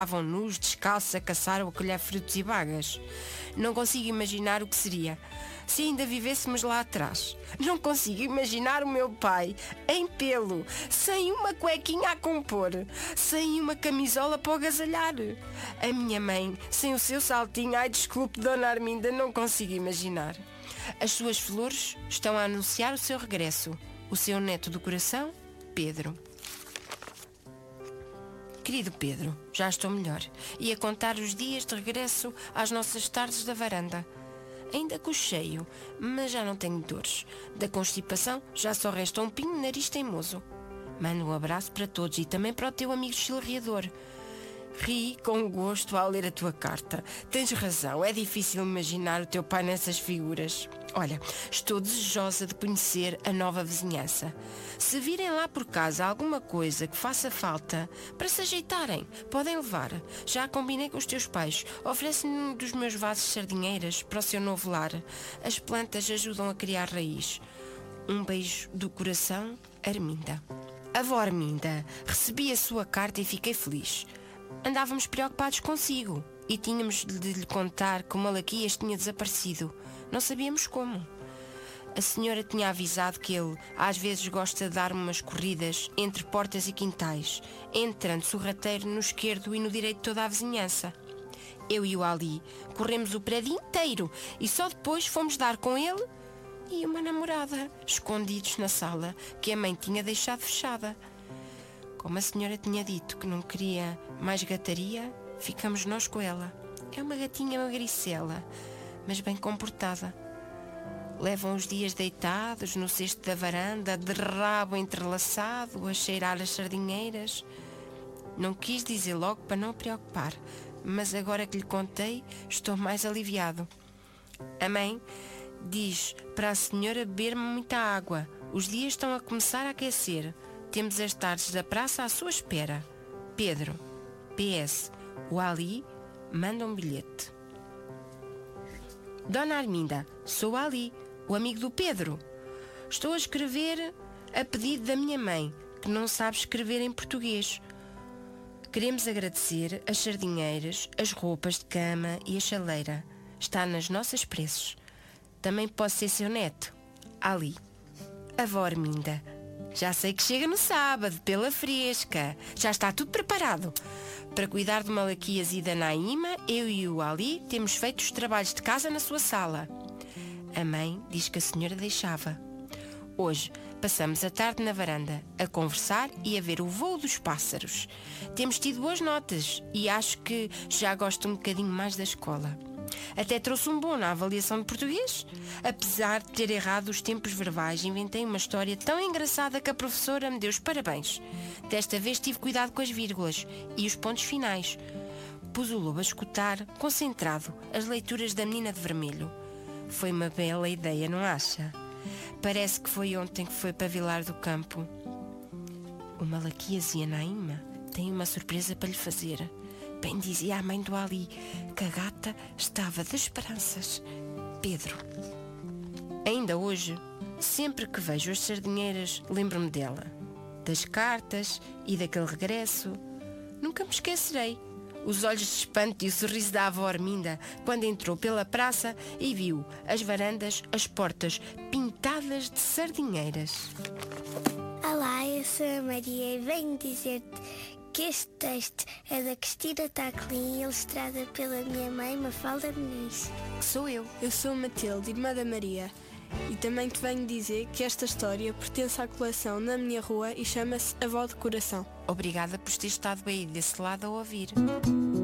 Estavam nus, descalços, a caçar ou a colher frutos e bagas. Não consigo imaginar o que seria se ainda vivêssemos lá atrás. Não consigo imaginar o meu pai em pelo, sem uma cuequinha a compor, sem uma camisola para o agasalhar. A minha mãe sem o seu saltinho. Ai, desculpe, Dona Arminda, não consigo imaginar. As suas flores estão a anunciar o seu regresso. O seu neto do coração, Pedro. Querido Pedro, já estou melhor. E a contar os dias de regresso às nossas tardes da varanda. Ainda cocheio, mas já não tenho dores. Da constipação já só resta um pinho de nariz teimoso. Mando um abraço para todos e também para o teu amigo chilreador. Ri com gosto ao ler a tua carta. Tens razão, é difícil imaginar o teu pai nessas figuras. Olha, estou desejosa de conhecer a nova vizinhança. Se virem lá por casa alguma coisa que faça falta, para se ajeitarem, podem levar. Já combinei com os teus pais. Oferecem-me um dos meus vasos de sardinheiras para o seu novo lar. As plantas ajudam a criar raiz. Um beijo do coração, Arminda. Avó Arminda, recebi a sua carta e fiquei feliz. Andávamos preocupados consigo e tínhamos de lhe contar que o Malaquias tinha desaparecido. Não sabíamos como. A senhora tinha avisado que ele às vezes gosta de dar umas corridas entre portas e quintais, entrando sorrateiro no esquerdo e no direito de toda a vizinhança. Eu e o Ali corremos o prédio inteiro e só depois fomos dar com ele e uma namorada, escondidos na sala que a mãe tinha deixado fechada. Como a senhora tinha dito que não queria mais gataria, ficamos nós com ela. É uma gatinha magricela, mas bem comportada. Levam os dias deitados no cesto da varanda, de rabo entrelaçado, a cheirar as sardinheiras. Não quis dizer logo para não o preocupar, mas agora que lhe contei, estou mais aliviado. A mãe diz para a senhora beber muita água. Os dias estão a começar a aquecer. Temos as tardes da praça à sua espera. Pedro. PS. O Ali manda um bilhete. Dona Arminda, sou o Ali, o amigo do Pedro. Estou a escrever a pedido da minha mãe, que não sabe escrever em português. Queremos agradecer as sardinheiras, as roupas de cama e a chaleira. Está nas nossas preces. Também posso ser seu neto, Ali. Avó Arminda. Já sei que chega no sábado, pela fresca. Já está tudo preparado. Para cuidar de Malaquias e da Naíma, eu e o Ali temos feito os trabalhos de casa na sua sala. A mãe diz que a senhora deixava. Hoje passamos a tarde na varanda, a conversar e a ver o voo dos pássaros. Temos tido boas notas e acho que já gosto um bocadinho mais da escola. Até trouxe um bom na avaliação de português. Apesar de ter errado os tempos verbais, inventei uma história tão engraçada que a professora me deu os parabéns. Desta vez tive cuidado com as vírgulas e os pontos finais. Pus o lobo a escutar, concentrado, as leituras da menina de vermelho. Foi uma bela ideia, não acha? Parece que foi ontem que foi para Vilar do Campo. O Malaquias e a Naíma têm uma surpresa para lhe fazer. Bem dizia a mãe do Ali que a gata estava de esperanças. Pedro. Ainda hoje, sempre que vejo as sardinheiras, lembro-me dela, das cartas e daquele regresso. Nunca me esquecerei. Os olhos de espanto e o sorriso da avó Arminda quando entrou pela praça e viu as varandas, as portas pintadas de sardinheiras. Olá, eu sou a Maria e venho dizer-te que este texto é da Cristina Taclin, ilustrada pela minha mãe, Mafalda Muniz. Sou eu. Eu sou a Matilde, irmã da Maria, e também te venho dizer que esta história pertence à coleção Na Minha Rua e chama-se Avó de Coração. Obrigada por ter estado aí desse lado a ouvir.